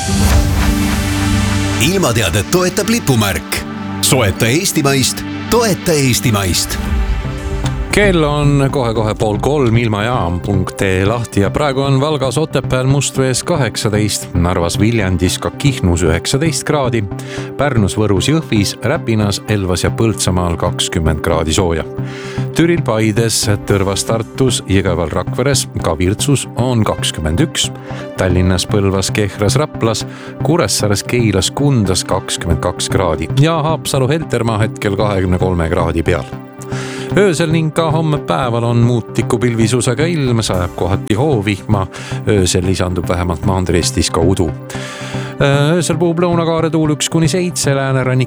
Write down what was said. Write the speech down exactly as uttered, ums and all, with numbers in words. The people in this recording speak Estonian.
Ilmateadet toetab lipumärk. Soeta Eestimaist, toeta Eestimaist. Kell on kohe-kohe pool kolm, ilmajaam punkt ee lahti ja praegu on Valgas Otepääl Mustvees kaheksateist, Narvas Viljandis ka Kihnus üheksateist kraadi, Pärnus, Võrus, Jõhvis, Räpinas, Elvas ja Põltsamaal kakskümmend kraadi sooja. Türil, Paides, Tõrvas, Tartus, Jõgeval, Rakveres, ka Virtsus on kakskümmend üks, Tallinnas, Põlvas, Kehras, Raplas, Kuressaares, Keilas, Kundas kakskümmend kaks kraadi ja Haapsalu, Heltermaa hetkel kahekümne kolme kraadi peal. Öösel ning ka homme päeval on muutliku pilvisusega ilm, sajab kohati hoovihma, öösel lisandub vähemalt Maandri-Eestis ka udu. Öösel puhub lõunakaare tuul üks kuni seitse, läänerannik